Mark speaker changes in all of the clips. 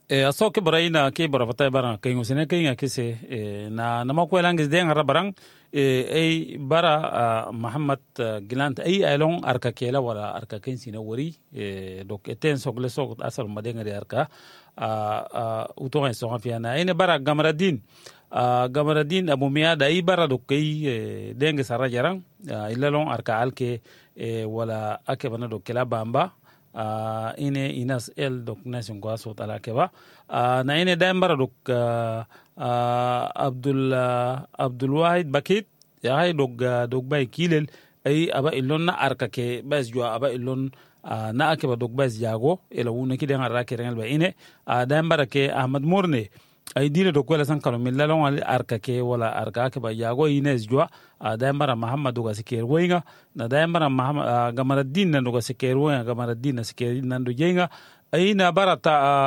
Speaker 1: aso ke baraina ke barafata bara ke ngusene ke ngakise na makwelangis de ngara barang ay bara Muhammad Gilant ay along arka kela wala arka kensina wori donc eten sogle sok asal madenga de arka uto en so afiana ene bara Gamaradin Abu Miada ay bara do kay denge sara jarang ilalong arka alke wala ake bana do kela bamba ine inas el dok nation go asot ala keba na ine dambara dok Abdul Wahid Bakit ya hay dok bay kilel ay aba ilon na arka ke bas jo aba ilon na akeba dok bas jago ela wona ki den arka rengel ba ine dambara ke Ahmad Morne ay dile dok wala san kalo min lalon al arka ke wala arka ke ba jago ines jo dambara Muhammad ga siker woinga na dambara Muhammad Gamaradin na ga siker woinga Gamaradin na siker nando jenga ay na bara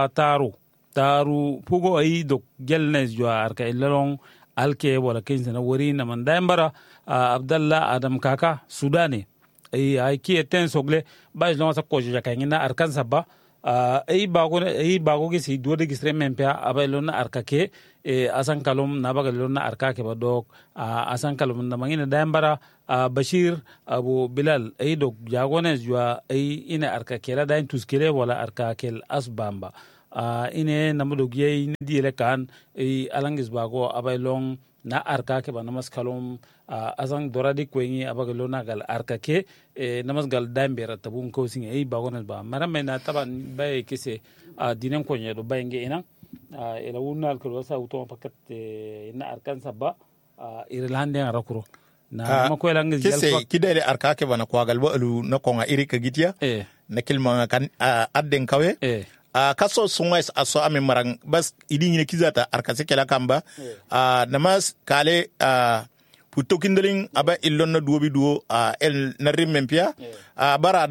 Speaker 1: taru pugo ay dok gelnes jo arka lalon alke wala kinsa na wori na man dambara Abdallah Adam Kaka Sudani ay ki eten sogle ba lon sa ko jo kayina arkan sabba ay bago gi si duode gistre mempia aba lon arka ke asan kalum na baga lon arka ke ba dok asan kalum na mangina dambara Bashir Abu Bilal ay dok jagones jwa ay ina arka ke la dain tuskele wala arka kel asbamba ine namudo giye ni diele kan ay alangis bago aba lon na arka ke ba namas kalum asan doradi kwengi abaga lona gal arka ke namas gal dambera tabun ko singe ay bagones ba marame na taban bay kise dinen ko nyedo bayenge ina ela wunal ko sa uto pakat ina arkan sabba irlande arakuro na mako ela ngi
Speaker 2: kise kidele arka ke bana ko gal bo alu na ko nga irika gitiya na kilma kan adden kawe kaso sungais aso ame marang bas idi nyine kizata arka se kala kamba namas kale puto kindeling aba illon na duobi duo el na rimmempia bara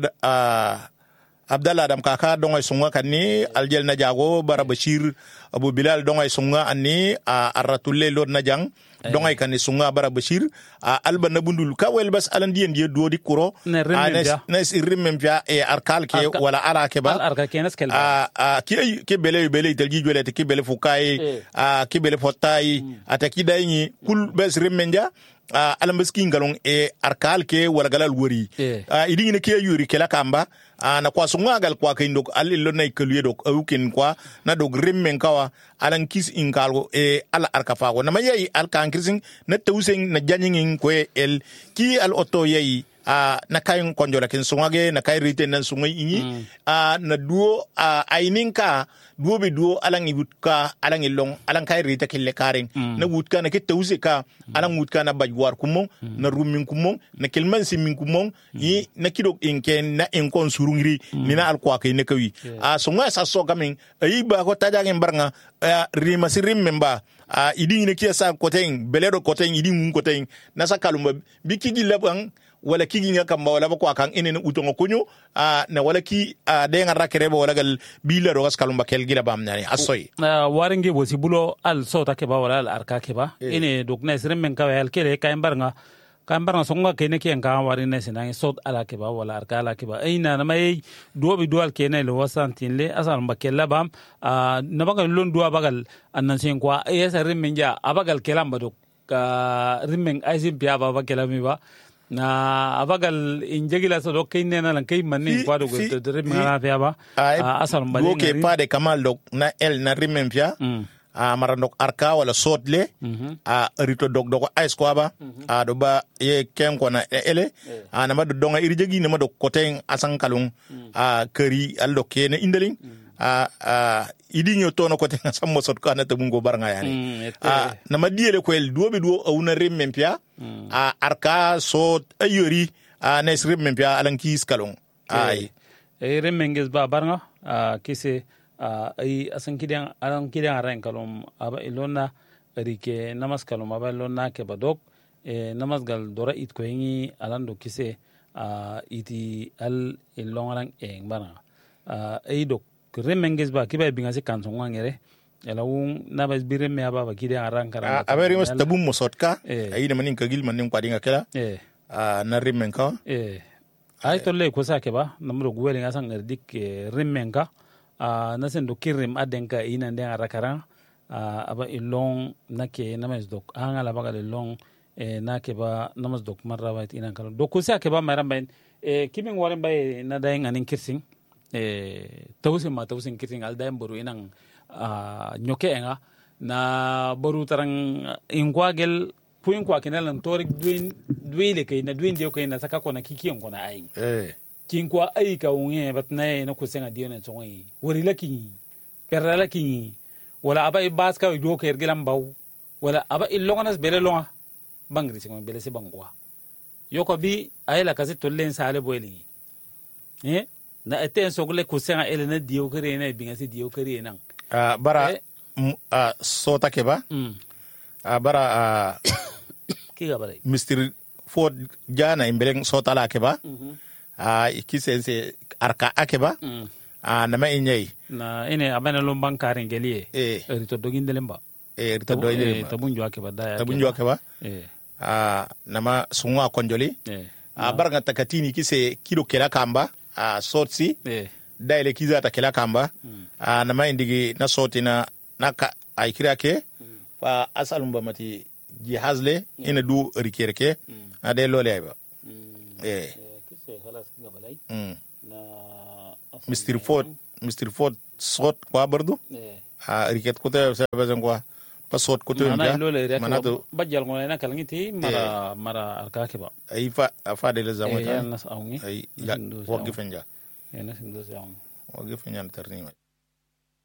Speaker 2: Abdallah Adam Kaka dongay sunga kanni aljel na jago bara Bashir Abu Bilal dongay sunga anni arratulle lod na jang dongay kanni sunga bara Bashir alba na bundul ka wel bas alan dien die do di kuro nes rimmempia e arkal ke wala ala ke ba
Speaker 1: arka kenas kel
Speaker 2: ki bele telji jolete ki bele fukai ki bele fotai ataki dayni kul bes rimmenja alambaskin galon e arkal ke wala galal wori idi ne ke yuri kela kamba na kwa sunga gal kwa kindo alilo na ikeluye dok aukin kwa na dog rimmen kawa alan kis ingalgo ala arkafago na mayi alkan krisin na tawsing na janying ko el ki al auto yayi na kayin konjola kin sungage na kayi rite nan sungai inyi na duo aininka duo be duo alang ibutka alang ilong alang kayi rite kille karen na wutka na kitta usika alang wutka na bajwar kumong na rumin kumong na kilman simin kumong yi na kidok inken na inkon surungri nina alkwa kay nekawi sunga sa so gamin ayi ba ko tajangen barnga rima sirim memba idi ne kiasa koteng beledo koteng idi mun koteng na sakalumba bikigi labang wala kigi nga kamba wala ba ko kan inen utongo kunyo na wala ki de nga rakereba wala gal bila ro gas kalumba kel gila bam nani asoy
Speaker 1: waringe bosi bulo al sota ke ba wala al arka ke ba ine dokna sirem men ka wal kele kay barnga songa kene ke nga wari ne sinang sot ala ke ba wala arka ala ke ba ina na may duobi dual kene lo wasantin le asal mbakella bam na bagal lon duwa bagal annan sen kwa yesa rimmen ja abagal kelam badok ka rimmen aisim pia ba bakelami ba na abagal injegila so dok kayne na lan kay manni kwa do rimmen ala pia ba asal mbali
Speaker 2: ke pa de kamal dok na el na rimmen pia marandok arka wala sotle rito dog ice kwa ba do ba ye kem ko na ele na ma do nga irjegi na ma do koteng asan kalung keri aldo kene indeling idi nyo to no koteng asam mo sot kana to bungo barnga yani na ma diele ko el duobe duo awuna remmempia arka sot ayori na remmempia alanki skalong ay
Speaker 1: remmenges ba barnga kise ay asan kidan aran kalom aba ilona rike namas kalom aba ilona ke badok namas gal dora it ko yin alando kise iti al ilongan eng bana ay dok remenges ba kiba binga se kan songa ngere ela won na bas bire me aba kidan aran kara
Speaker 2: aberi mas tabum mosotka ay ne manin kagil manin kwadinga kala na remenka
Speaker 1: ay tolle ko sa ke ba namro gwele ngasan erdik remenka na sen do kirrim adenka ina den arakara aba ilong nake namas dok angala baga ilong nake ba namas dok marra wait ina kala do ko sa ke ba maram ben kimin waren bay na dayen anin kirsing tawsin kirsing al dayen boru inan nyoke nga na boru tarang ingwagel puin kwa kenalan torik duile kay na duin dio kay na saka ko na kikiyon ko na ay kin kwa ay ka unge bat na no kusenga dio na songi wori laki perra laki wala aba ibaska do kay gelam baw wala aba ilonganas bele longa bangri singo bele se bangwa yoko bi ay la kasi tollen sale boeli na eten sogle kusenga ele na dio kare na binga si dio kare nan
Speaker 2: bara sota keba bara
Speaker 1: kiga bare
Speaker 2: Mr. Ford jana imbeleng sota la keba ikisense arka akeba nama inyai
Speaker 1: na ine abana lombang karin gelie rito dogin delemba
Speaker 2: rito dogin delemba
Speaker 1: tabunjo akeba daya
Speaker 2: tabunjo akeba nama sunwa konjoli baranga takatini kise kilo kela kamba sotsi daile kiza ta kela kamba nama indigi na soti na ka aikira ke fa asalum ba mati jihazle ina du rikerke ade lole ayba
Speaker 1: kise khalas kinga balai na
Speaker 2: Mr. Ford sot kwa bardu riket kote sabazan kwa pa sot kote
Speaker 1: manado bajal ngona na kalangiti mara arkake ba
Speaker 2: ay fa de la zamata
Speaker 1: nas awngi
Speaker 2: ay wagi fenja
Speaker 1: nas ndo sa
Speaker 2: wagi fenja terni